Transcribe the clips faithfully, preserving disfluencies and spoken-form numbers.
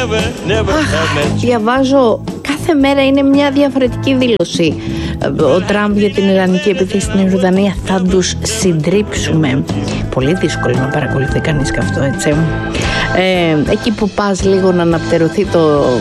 Διαβάζω κάθε μέρα, είναι μια διαφορετική δήλωση. Ο Τραμπ για την ιρανική επίθεση στην Ιορδανία, θα τους συντρίψουμε. Πολύ δύσκολο να παρακολουθεί κανείς και αυτό, έτσι. Ε, εκεί που πας λίγο να αναπτερωθεί το...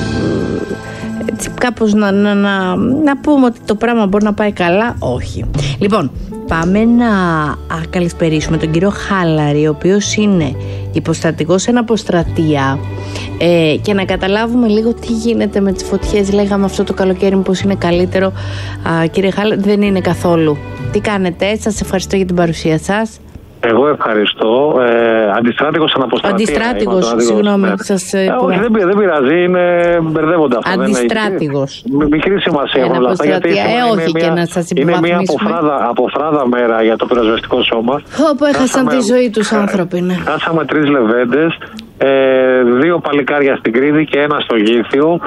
έτσι κάπως να, να, να, να πούμε ότι το πράγμα μπορεί να πάει καλά. Όχι. Λοιπόν, πάμε να α, καλησπερίσουμε τον κύριο Χάλαρη, ο οποίος είναι υποστρατηγός σε ένα αποστρατεία, ε, και να καταλάβουμε λίγο τι γίνεται με τις φωτιές. Λέγαμε αυτό το καλοκαίρι πως είναι καλύτερο. Α, κύριε Χάλαρη, δεν είναι καθόλου. Τι κάνετε? Σας ευχαριστώ για την παρουσία σας. Εγώ ευχαριστώ. Ε, αντιστράτηγος αναποστρατεία. Αντιστράτηγος, συγγνώμη. Σας, ε, όχι, δεν, δεν πειράζει, είναι μπερδεύοντα αυτά. Αντιστράτηγος. Μικρή σημασία έχουν όλα αυτά. Γιατί ε, όχι μια, και να σας είναι μια αποφράδα, αποφράδα μέρα για το πυροσβεστικό σώμα. Όπου έχασαν τη ζωή τους άνθρωποι. Ναι. Χάσαμε τρεις λεβέντες, ε, δύο παλικάρια στην Κρήτη και ένα στο Γήθιο.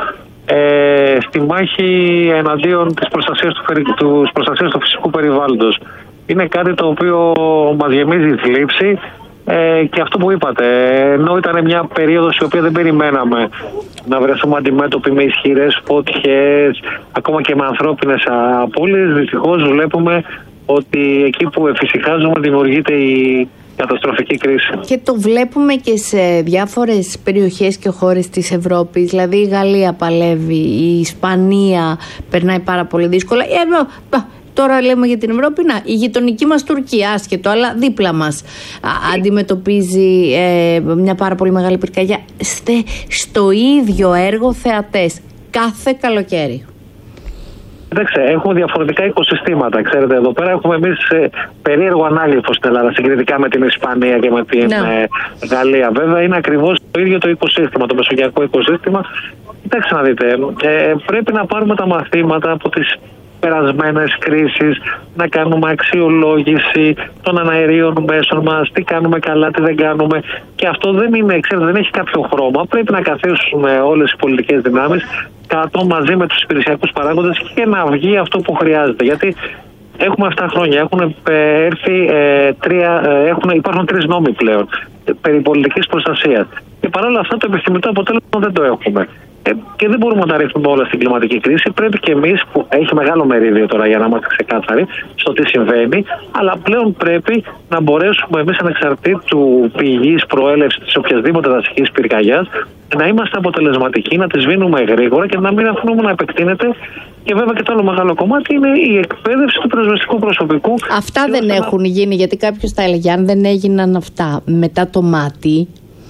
Ε, στη μάχη εναντίον της προστασίας του, του, προστασίας του φυσικού περιβάλλοντος. Είναι κάτι το οποίο μας γεμίζει θλίψη, ε, και αυτό που είπατε, ενώ ήταν μια περίοδος η οποία δεν περιμέναμε να βρεθούμε αντιμέτωποι με ισχυρές φωτιές, ακόμα και με ανθρώπινες απώλειες, δυστυχώς βλέπουμε ότι εκεί που εφησυχάζουμε δημιουργείται η καταστροφική κρίση. Και το βλέπουμε και σε διάφορες περιοχές και χώρες της Ευρώπης. Δηλαδή η Γαλλία παλεύει, η Ισπανία περνάει πάρα πολύ δύσκολα. Τώρα λέμε για την Ευρώπη, να, η γειτονική μας Τουρκία, άσχετο, αλλά δίπλα μας α, αντιμετωπίζει ε, μια πάρα πολύ μεγάλη πυρκαγιά. Στε στο ίδιο έργο θεατές κάθε καλοκαίρι. Κοιτάξτε, έχουμε διαφορετικά οικοσυστήματα. Ξέρετε, εδώ πέρα έχουμε εμείς ε, περίεργο ανάγλυφο στην Ελλάδα, συγκριτικά με την Ισπανία και με την ε, Γαλλία. Βέβαια, είναι ακριβώς το ίδιο το οικοσύστημα, το μεσογειακό οικοσύστημα. Κοιτάξτε να δείτε, ε, πρέπει να πάρουμε τα μαθήματα από τις περασμένες κρίσεις, να κάνουμε αξιολόγηση των αναερίων μέσων μας, τι κάνουμε καλά, τι δεν κάνουμε. Και αυτό δεν είναι, ξέρετε, δεν έχει κάποιο χρώμα. Πρέπει να καθίσουμε όλες οι πολιτικές δυνάμεις κάτω μαζί με τους υπηρεσιακούς παράγοντες και να βγει αυτό που χρειάζεται. Γιατί έχουμε επτά χρόνια, έχουν έρθει ε, τρία, ε, έχουν, υπάρχουν τρεις νόμοι πλέον ε, περί πολιτικής προστασίας. Και παρόλα αυτά το επιθυμητό αποτέλεσμα δεν το έχουμε. Ε, και δεν μπορούμε να τα ρίχνουμε όλα στην κλιματική κρίση. Πρέπει και εμείς, που έχει μεγάλο μερίδιο τώρα για να είμαστε ξεκάθαροι στο τι συμβαίνει, αλλά πλέον πρέπει να μπορέσουμε εμείς, ανεξαρτήτου πηγής προέλευσης της οποιασδήποτε δασικής πυρκαγιάς, να είμαστε αποτελεσματικοί, να τη σβήνουμε γρήγορα και να μην αφήνουμε να επεκτείνεται. Και βέβαια και το άλλο μεγάλο κομμάτι είναι η εκπαίδευση του πυροσβεστικού προσωπικού. Αυτά δεν να... έχουν γίνει, γιατί κάποιος θα έλεγε, αν δεν έγιναν αυτά μετά το μάτι,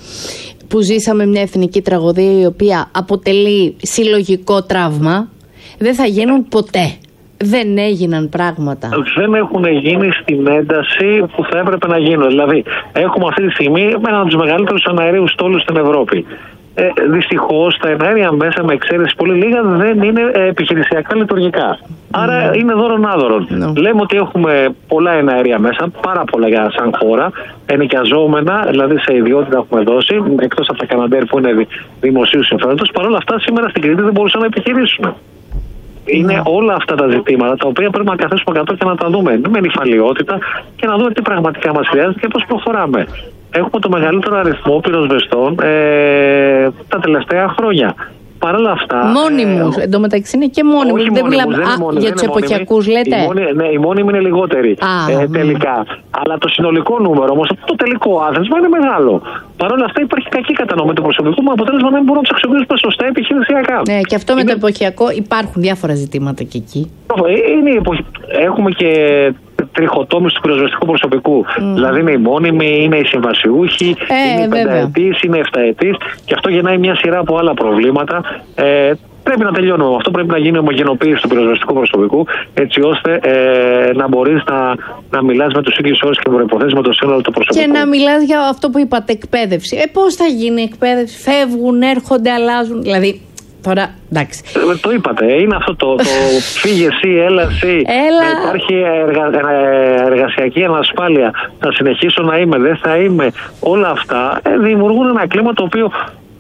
που ζήσαμε μια εθνική τραγωδία η οποία αποτελεί συλλογικό τραύμα, δεν θα γίνουν ποτέ. Δεν έγιναν πράγματα. Δεν έχουν γίνει στην ένταση που θα έπρεπε να γίνουν. Δηλαδή, έχουμε αυτή τη στιγμή έναν από τους μεγαλύτερους αναερίους στόλους στην Ευρώπη. Ε, δυστυχώς, τα εναέρια μέσα, με εξαίρεση πολύ λίγα, δεν είναι ε, επιχειρησιακά λειτουργικά. Άρα mm. είναι δώρον άδωρον. No. Λέμε ότι έχουμε πολλά εναέρια μέσα, πάρα πολλά για σαν χώρα, ενοικιαζόμενα, δηλαδή σε ιδιότητα έχουμε δώσει, εκτός από τα Καναντέρ που είναι δημοσίου συμφέροντος. Παρ' όλα αυτά, σήμερα στην Κρήτη δεν μπορούσαν να επιχειρήσουν. Είναι όλα αυτά τα ζητήματα τα οποία πρέπει να καθίσουμε κάτω και να τα δούμε με νυφαλιότητα και να δούμε τι πραγματικά μας χρειάζεται και πώς προχωράμε. Έχουμε το μεγαλύτερο αριθμό πυροσβεστών ε, τα τελευταία χρόνια. Παρ' όλα αυτά. Μόνιμους. Ε, Εν τω μεταξύ είναι και μόνιμους. Δεν μιλάμε για τους εποχιακούς, λέτε. Η μόνη, ναι, οι μόνιμοι είναι λιγότεροι ε, τελικά. Αλλά το συνολικό νούμερο όμως, το τελικό άθροισμα είναι μεγάλο. Παρ' όλα αυτά υπάρχει κακή κατανομή του προσωπικού με αποτέλεσμα να μην μπορούν να του αξιοποιήσουμε σωστά επιχειρησιακά. Ναι, και αυτό με είναι... το εποχιακό υπάρχουν διάφορα ζητήματα και εκεί. Είναι εποχ... Έχουμε και τριχοτόμηση του πυροσβεστικού προσωπικού. Mm. Δηλαδή είναι οι μόνιμοι, είναι οι συμβασιούχοι, ε, είναι οι πενταετής, είναι οι εφταετής και αυτό γεννάει μια σειρά από άλλα προβλήματα. Ε, πρέπει να τελειώνουμε. Αυτό πρέπει να γίνει ομογενοποίηση του πυροσβεστικού προσωπικού, έτσι ώστε ε, να μπορείς να, να μιλάς με τους ίδιους όρους και προϋποθέσεις με το σύνολο του προσωπικού. Και να μιλάς για αυτό που είπατε, εκπαίδευση. Ε, πώς θα γίνει η εκπαίδευση, φεύγουν, έρχονται, αλλάζουν. Δηλαδή. Τώρα, εντάξει. Ε, το είπατε, είναι αυτό το, το φύγε εσύ, έλα εσύ. Έλα. Να υπάρχει εργα, εργασιακή ανασφάλεια. Θα συνεχίσω να είμαι, δεν θα είμαι. Όλα αυτά ε, δημιουργούν ένα κλίμα το οποίο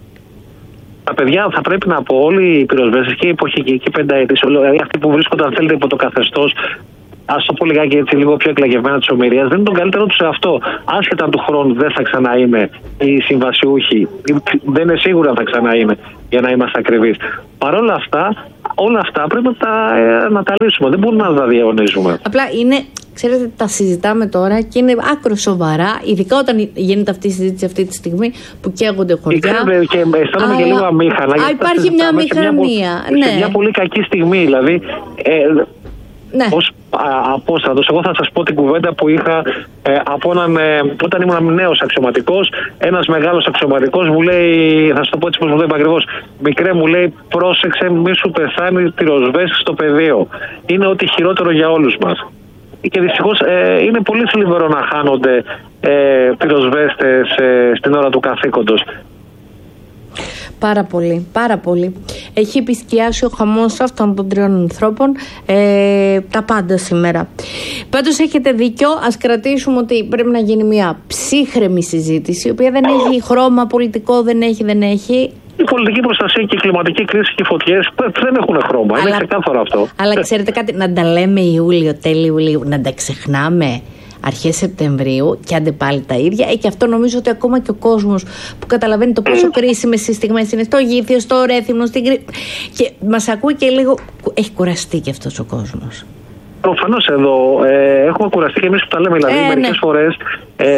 τα παιδιά, θα πρέπει να πω, όλοι οι πυροσβέστες και οι εποχικοί και οι πενταετής, δηλαδή αυτοί που βρίσκονται, αν θέλετε, υπό το καθεστώς ας το πω λιγάκι έτσι, λίγο πιο εκλαγευμένα της ομηρίας, δεν είναι τον καλύτερο του σε αυτό. Άσχετα αν του χρόνου δεν θα ξαναείμαι οι συμβασιούχοι, δεν είναι σίγουρα θα ξαναείμαι, για να είμαστε ακριβείς. Παρ' όλα αυτά, όλα αυτά πρέπει να τα, ε, να τα λύσουμε. Δεν μπορούμε να τα διαγωνίζουμε. Απλά είναι, ξέρετε, τα συζητάμε τώρα και είναι άκρο σοβαρά, ειδικά όταν γίνεται αυτή η συζήτηση αυτή τη στιγμή που καίγονται χωριά. Ξέρετε, και αισθάνομαι και λίγο αμήχανα. Α, υπάρχει μια αμηχανία. Σε μια, ναι. μια πολύ κακή στιγμή, δηλαδή. Ε, ναι. Ως απόστατος, εγώ θα σας πω την κουβέντα που είχα ε, από έναν, ε, όταν ήμουν νέος αξιωματικός, ένας μεγάλος αξιωματικός μου λέει, θα σας το πω έτσι πως μου το είπα ακριβώς, μικρέ μου λέει, πρόσεξε μη σου πεθάνει πυροσβέστη στο πεδίο. Είναι ό,τι χειρότερο για όλους μας. Και δυστυχώς ε, είναι πολύ θλιβερό να χάνονται ε, πυροσβέστες ε, στην ώρα του καθήκοντος. Πάρα πολύ, πάρα πολύ. Έχει επισκιάσει ο χαμός αυτών των τριών ανθρώπων ε, τα πάντα σήμερα. Πάντως έχετε δίκιο, ας κρατήσουμε ότι πρέπει να γίνει μια ψύχρεμη συζήτηση, η οποία δεν έχει χρώμα πολιτικό, δεν έχει, δεν έχει. Η πολιτική προστασία και η κλιματική κρίση και οι φωτιές δεν έχουν χρώμα, αλλά, είναι ξεκάθαρο αυτό. Αλλά ξέρετε κάτι, να τα λέμε Ιούλιο, τέλη Ιουλίου, να τα ξεχνάμε αρχές Σεπτεμβρίου και άντε πάλι τα ίδια. Ε, και αυτό νομίζω ότι ακόμα και ο κόσμος που καταλαβαίνει το πόσο κρίσιμες οι στιγμές είναι στο Γήθιο, στο Ρέθυμνο, στην Κρήτη. Και μας ακούει και λίγο. Έχει κουραστεί και αυτός ο κόσμος. Προφανώς εδώ ε, έχουμε κουραστεί και εμείς που τα λέμε. Δηλαδή, ε, μερικές ναι. φορές. Ε,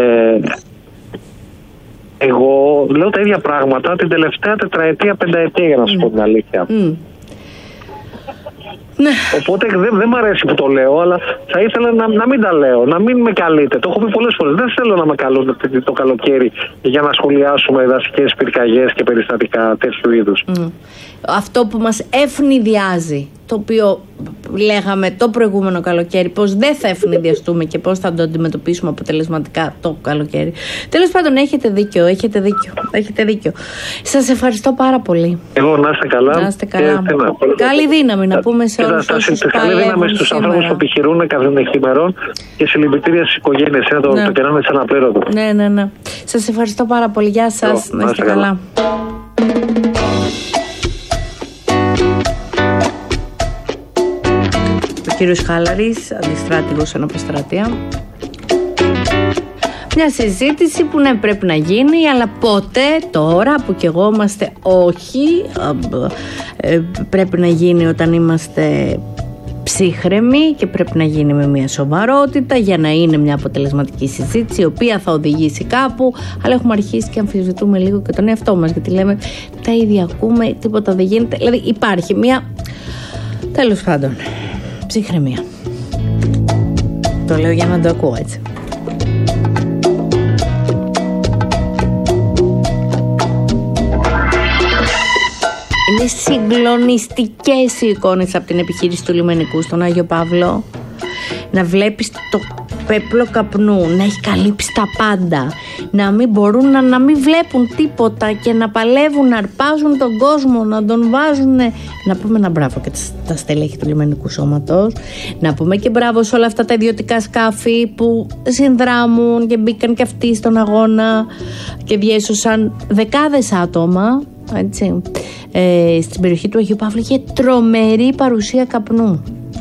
εγώ λέω τα ίδια πράγματα την τελευταία τετραετία, πενταετία, για να σου mm. πω την αλήθεια. Mm. Ναι. Οπότε δεν, δεν μ' αρέσει που το λέω, αλλά θα ήθελα να, να μην τα λέω, να μην με καλείτε. Το έχω πει πολλές φορές. Δεν θέλω να με καλούν το καλοκαίρι για να σχολιάσουμε δασικές πυρκαγιές και περιστατικά τέτοιου είδους. Mm. Αυτό που μας ευνηδιάζει, το οποίο λέγαμε το προηγούμενο καλοκαίρι, πώς δεν θα ευνηδιαστούμε και πώς θα το αντιμετωπίσουμε αποτελεσματικά το καλοκαίρι. Τέλος πάντων, έχετε δίκιο, έχετε δίκιο, έχετε δίκιο. Σας ευχαριστώ πάρα πολύ. Εγώ να είστε καλά. Να είστε καλά. Και, να, καλή δύναμη να πούμε σε όλους όσους παλεύουν. Καλή δύναμη στους ανθρώπους που επιχειρούν καθημερινών και συλληπιτήρια στις οικογένειες. Είναι το, ναι. το κενό είναι αναπλήρωτο. Ναι, ναι, ναι. Σας ευχαριστώ πάρα πολύ. Γεια σας. Να είστε καλά. καλά. Ο κύριος Χάλαρης, αντιστράτηγος ενοπιστρατεία. Μια συζήτηση που ναι πρέπει να γίνει, αλλά πότε, τώρα που κι εγώ είμαστε όχι, ε, πρέπει να γίνει όταν είμαστε ψύχρεμοι και πρέπει να γίνει με μια σοβαρότητα για να είναι μια αποτελεσματική συζήτηση η οποία θα οδηγήσει κάπου, αλλά έχουμε αρχίσει και αμφισβητούμε λίγο και τον εαυτό μας, γιατί λέμε τα ίδια ακούμε, τίποτα δεν γίνεται. Δηλαδή υπάρχει μια, τέλος πάντων, ψυχραιμία. Το λέω για να το ακούω έτσι. Είναι συγκλονιστικές οι εικόνες από την επιχείρηση του λιμενικού στον Άγιο Παύλο. Να βλέπεις το πέπλο καπνού να έχει καλύψει τα πάντα, να μην μπορούν να, να μην βλέπουν τίποτα και να παλεύουν, να αρπάζουν τον κόσμο, να τον βάζουν. Να πούμε ένα μπράβο και τα στελέχη του λιμενικού σώματος, να πούμε και μπράβο σε όλα αυτά τα ιδιωτικά σκάφη που συνδράμουν και μπήκαν και αυτοί στον αγώνα και διέσωσαν δεκάδες άτομα, έτσι, ε, στην περιοχή του Αγίου Παύλου. Είχε τρομερή παρουσία καπνού.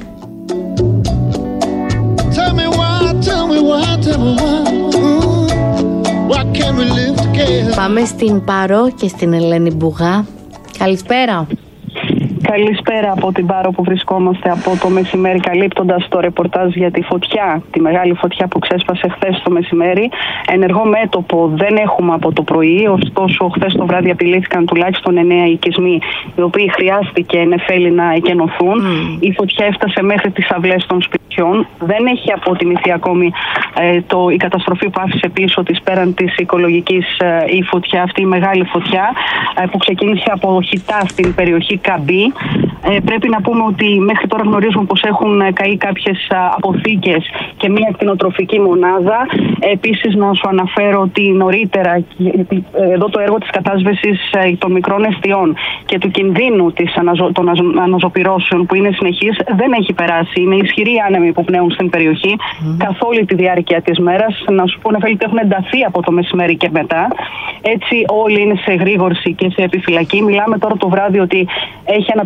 Πάμε στην Πάρο και στην Ελένη Μπουγά. Καλησπέρα. Καλησπέρα από την Πάρο που βρισκόμαστε από το μεσημέρι, καλύπτοντας το ρεπορτάζ για τη φωτιά, τη μεγάλη φωτιά που ξέσπασε χθες το μεσημέρι. Ενεργό μέτωπο δεν έχουμε από το πρωί, ωστόσο χθες το βράδυ απειλήθηκαν τουλάχιστον εννέα οικισμοί, οι οποίοι χρειάστηκε νεφέλη να εκενωθούν. Mm. Η φωτιά έφτασε μέχρι τις αυλές των σπιτιών. Δεν έχει αποτιμηθεί ακόμη ε, το, η καταστροφή που άφησε πίσω της πέραν της οικολογικής ε, η φωτιά, αυτή η μεγάλη φωτιά ε, που ξεκίνησε από Χιτά στην περιοχή Καμπή. Ε, πρέπει να πούμε ότι μέχρι τώρα γνωρίζουμε πως έχουν καεί κάποιες αποθήκες και μια κτηνοτροφική μονάδα. Επίσης να σου αναφέρω ότι νωρίτερα εδώ το έργο της κατάσβεσης των μικρών εστιών και του κινδύνου της αναζω, των αναζωπυρώσεων που είναι συνεχής δεν έχει περάσει. Είναι ισχυροί άνεμοι που πνέουν στην περιοχή mm. καθ' όλη τη διάρκεια της μέρας. Να σου πω Νεφέλη ότι έχουν ενταθεί από το μεσημέρι και μετά. Έτσι όλοι είναι σε γρήγορση και σε επιφυλακή. Μιλάμε τώρα το βράδυ ότι έχει αναπτυχθεί μια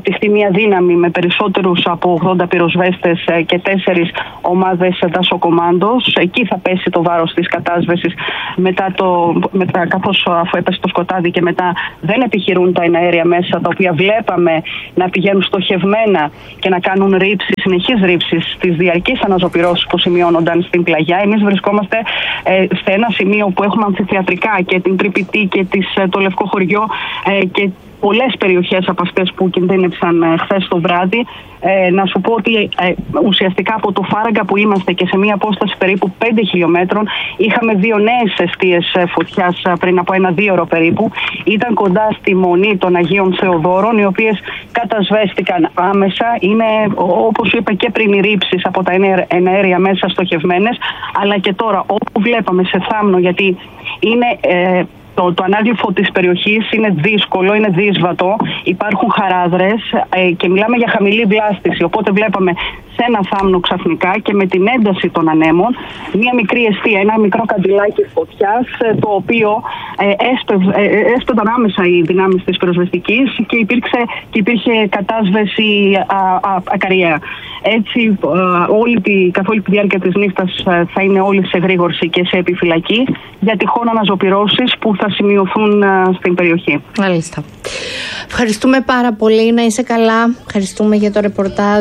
μια δύναμη με περισσότερους από ογδόντα πυροσβέστες και τέσσερις ομάδες δασοκομάντος. Εκεί θα πέσει το βάρος της κατάσβεσης, μετά το, μετά, καθώς αφού έπεσε το σκοτάδι και μετά δεν επιχειρούν τα εναέρια μέσα, τα οποία βλέπαμε να πηγαίνουν στοχευμένα και να κάνουν ρήψεις, συνεχείς ρήψεις στις διαρκείς αναζωπυρώσεις που σημειώνονταν στην πλαγιά. Εμείς βρισκόμαστε ε, σε ένα σημείο που έχουμε αμφιθεατρικά και την Τρυπητή και τις, το Λευκό Χωριό ε, και πολλές περιοχές από αυτές που κινδύνευσαν ε, χθες το βράδυ. Ε, να σου πω ότι ε, ουσιαστικά από το Φάραγγα που είμαστε και σε μία απόσταση περίπου πέντε χιλιόμετρων είχαμε δύο νέες αιστείες ε, φωτιάς ε, πριν από ένα δύο ώρο περίπου. Ήταν κοντά στη Μονή των Αγίων Θεοδόρων, οι οποίες κατασβέστηκαν άμεσα. Είναι, όπως είπα και πριν, οι ρήψεις από τα εναέρια μέσα στοχευμένες, αλλά και τώρα όπου βλέπαμε σε θάμνο, γιατί είναι... Ε, Το, το ανάγλυφο της περιοχής είναι δύσκολο, είναι δύσβατο, υπάρχουν χαράδρες ε, και μιλάμε για χαμηλή βλάστηση. Οπότε βλέπαμε σε ένα θάμνο ξαφνικά και με την ένταση των ανέμων μία μικρή αιστεία, ένα μικρό καντιλάκι φωτιάς, ε, το οποίο ε, έσπευ, ε, έσπευαν άμεσα οι δυνάμεις της πυροσβεστικής και, υπήρξε, και υπήρχε κατάσβεση α, α, ακαριαία. Έτσι, α, όλη τη, καθ' όλη τη διάρκεια της νύχτας α, θα είναι όλοι σε γρήγορση και σε επιφυλακή για τυχόν αναζωπυρώσεις που θα σημειωθούν α, στην περιοχή. Μάλιστα. Ευχαριστούμε πάρα πολύ. Να είσαι καλά. Ευχαριστούμε για το ρεπορτάζ.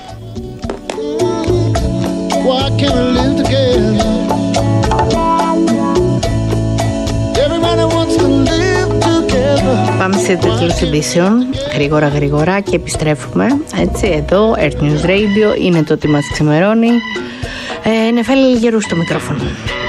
Πάμε σε τίτλους ειδήσεων, γρήγορα γρήγορα, και επιστρέφουμε. Έτσι, εδώ, Earth News Radio, είναι το τι μας ξημερώνει. Ε, Νεφέλη Λιγερού στο μικρόφωνο.